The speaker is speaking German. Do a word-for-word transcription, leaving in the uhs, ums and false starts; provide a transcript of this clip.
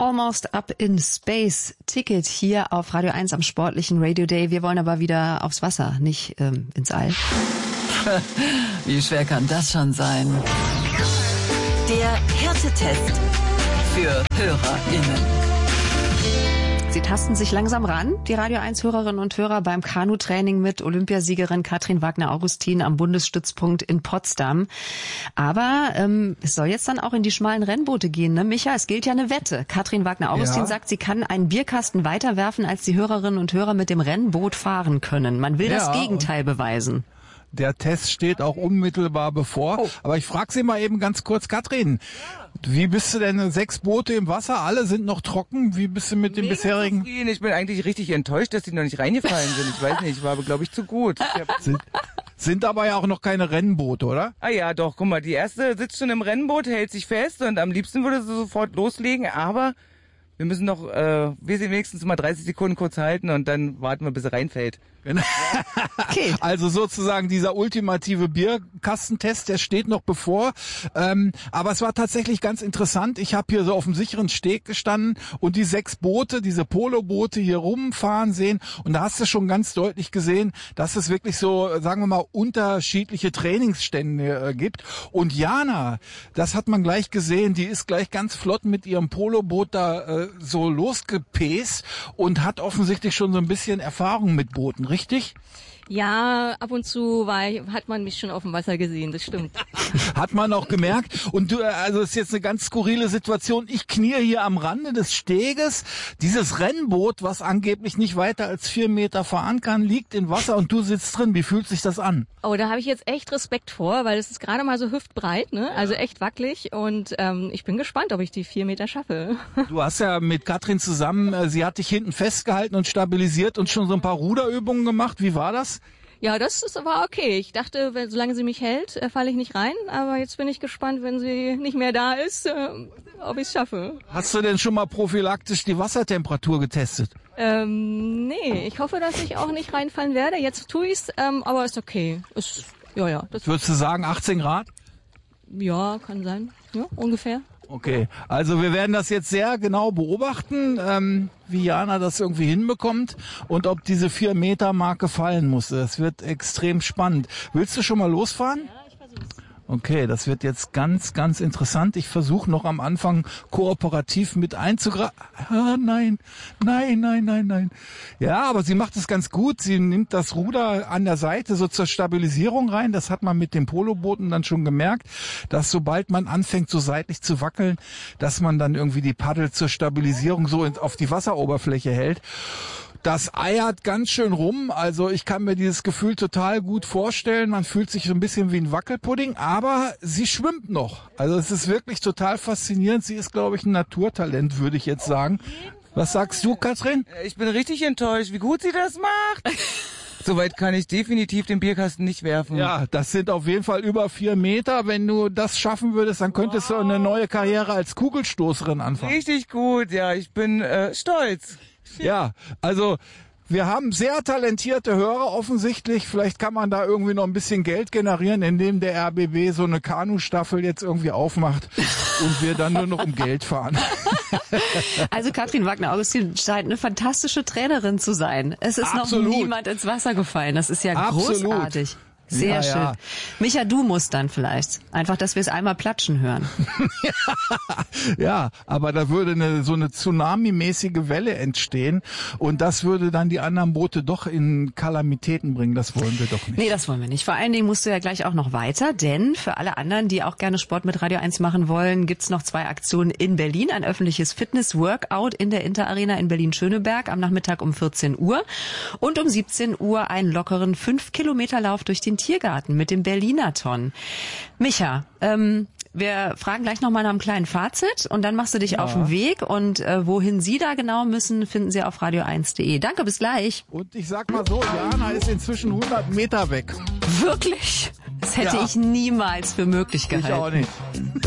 Almost Up in Space, Ticket hier auf Radio eins am sportlichen Radio Day. Wir wollen aber wieder aufs Wasser, nicht ähm, ins All. Wie schwer kann das schon sein? Der Härtetest für HörerInnen. Sie tasten sich langsam ran, die Radio eins Hörerinnen und Hörer, beim Kanutraining mit Olympiasiegerin Katrin Wagner-Augustin am Bundesstützpunkt in Potsdam. Aber ähm, es soll jetzt dann auch in die schmalen Rennboote gehen, ne? Micha, es gilt ja eine Wette. Katrin Wagner-Augustin ja. sagt, sie kann einen Bierkasten weiterwerfen, als die Hörerinnen und Hörer mit dem Rennboot fahren können. Man will ja, das Gegenteil beweisen. Der Test steht auch unmittelbar bevor. Oh. Aber ich frage Sie mal eben ganz kurz, Katrin, ja. wie bist du denn? Sechs Boote im Wasser, alle sind noch trocken. Wie bist du mit dem bisherigen? Zufrieden. Ich bin eigentlich richtig enttäuscht, dass die noch nicht reingefallen sind. Ich weiß nicht, ich war aber, glaube ich, zu gut. Ich sind, sind aber ja auch noch keine Rennboote, oder? Ah ja, doch, guck mal, die erste sitzt schon im Rennboot, hält sich fest und am liebsten würde sie sofort loslegen, aber wir müssen noch, äh, wir sind wenigstens mal dreißig Sekunden kurz halten und dann warten wir, bis sie reinfällt. Okay. Also sozusagen dieser ultimative Bierkastentest, der steht noch bevor. Ähm, aber es war tatsächlich ganz interessant. Ich habe hier so auf dem sicheren Steg gestanden und die sechs Boote, diese Poloboote hier rumfahren sehen. Und da hast du schon ganz deutlich gesehen, dass es wirklich so, sagen wir mal, unterschiedliche Trainingsstände äh, gibt. Und Jana, das hat man gleich gesehen, die ist gleich ganz flott mit ihrem Poloboot da äh, so losgepäst und hat offensichtlich schon so ein bisschen Erfahrung mit Booten. Richtig? Ja, ab und zu war, hat man mich schon auf dem Wasser gesehen, das stimmt. Hat man auch gemerkt. Und du, also es ist jetzt eine ganz skurrile Situation. Ich knie hier am Rande des Steges. Dieses Rennboot, was angeblich nicht weiter als vier Meter fahren kann, liegt im Wasser und du sitzt drin. Wie fühlt sich das an? Oh, da habe ich jetzt echt Respekt vor, weil es ist gerade mal so hüftbreit, ne? Also echt wackelig. Und ähm, ich bin gespannt, ob ich die vier Meter schaffe. Du hast ja mit Katrin zusammen, äh, sie hat dich hinten festgehalten und stabilisiert und schon so ein paar Ruderübungen gemacht. Wie war das? Ja, das ist, war okay. Ich dachte, wenn, solange sie mich hält, äh, falle ich nicht rein. Aber jetzt bin ich gespannt, wenn sie nicht mehr da ist, äh, ob ich es schaffe. Hast du denn schon mal prophylaktisch die Wassertemperatur getestet? Ähm, nee, ich hoffe, dass ich auch nicht reinfallen werde. Jetzt tue ich's, ähm, aber ist okay. Ist, ja, ja. Das Würdest du sagen achtzehn Grad? Ja, kann sein. Ja, ungefähr. Okay, also wir werden das jetzt sehr genau beobachten, ähm, wie Jana das irgendwie hinbekommt und ob diese vier Meter Marke fallen muss. Das wird extrem spannend. Willst du schon mal losfahren? Ja, ich versuch's. Okay, das wird jetzt ganz, ganz interessant. Ich versuche noch am Anfang kooperativ mit einzugreifen. Ah, nein, nein, nein, nein, nein. Ja, aber sie macht es ganz gut. Sie nimmt das Ruder an der Seite so zur Stabilisierung rein. Das hat man mit den Polobooten dann schon gemerkt, dass sobald man anfängt so seitlich zu wackeln, dass man dann irgendwie die Paddel zur Stabilisierung so auf die Wasseroberfläche hält. Das eiert ganz schön rum, also ich kann mir dieses Gefühl total gut vorstellen. Man fühlt sich so ein bisschen wie ein Wackelpudding, aber sie schwimmt noch. Also es ist wirklich total faszinierend. Sie ist, glaube ich, ein Naturtalent, würde ich jetzt sagen. Was sagst du, Katrin? Ich bin richtig enttäuscht, wie gut sie das macht. Soweit kann ich definitiv den Bierkasten nicht werfen. Ja, das sind auf jeden Fall über vier Meter. Wenn du das schaffen würdest, dann könntest wow. du eine neue Karriere als Kugelstoßerin anfangen. Richtig gut, ja, ich bin äh, stolz. Ja, also wir haben sehr talentierte Hörer offensichtlich. Vielleicht kann man da irgendwie noch ein bisschen Geld generieren, indem der R B B so eine Kanustaffel jetzt irgendwie aufmacht und wir dann nur noch um Geld fahren. Also Katrin Wagner-Augustin scheint eine fantastische Trainerin zu sein. Es ist Absolut. noch niemand ins Wasser gefallen. Das ist ja Absolut. großartig. Sehr ja, schön. Ja. Micha, du musst dann vielleicht. Einfach, dass wir es einmal platschen hören. Ja, aber da würde eine, so eine Tsunami-mäßige Welle entstehen und das würde dann die anderen Boote doch in Kalamitäten bringen. Das wollen wir doch nicht. Nee, das wollen wir nicht. Vor allen Dingen musst du ja gleich auch noch weiter, denn für alle anderen, die auch gerne Sport mit Radio eins machen wollen, gibt's noch zwei Aktionen in Berlin. Ein öffentliches Fitness-Workout in der Interarena in Berlin-Schöneberg am Nachmittag um vierzehn Uhr und um siebzehn Uhr einen lockeren fünf Kilometer Lauf durch den Tiergarten mit dem Berlinathon. Micha, ähm, wir fragen gleich nochmal nach einem kleinen Fazit und dann machst du dich ja. auf den Weg und äh, wohin Sie da genau müssen, finden Sie auf radio eins punkt de. Danke, bis gleich. Und ich sag mal so, Jana ist inzwischen hundert Meter weg. Wirklich? Das hätte ja. ich niemals für möglich gehalten. Ich auch nicht.